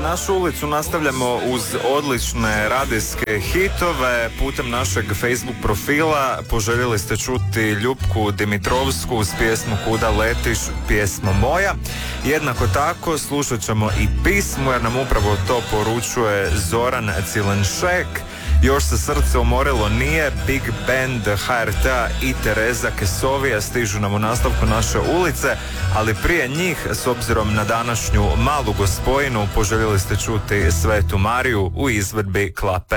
našu ulicu nastavljamo uz odlične radijske hitove. Putem našeg Facebook profila poželjeli ste čuti Ljupku Dimitrovsku uz pjesmu Kuda letiš, pjesmo moja. Jednako tako slušat ćemo i pismo jer nam upravo to poručuje Zoran Cilenšek. Još se srce umorilo nije, Big Band HRT-a i Tereza Kesovija stižu nam u nastavku naše ulice, ali prije njih, s obzirom na današnju malu gospojinu, poželjeli ste čuti Svetu Mariju u izvedbi Klape